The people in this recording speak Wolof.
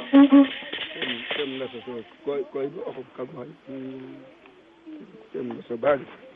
Tem nasa so koy bu oxu kag xay tem nasa bag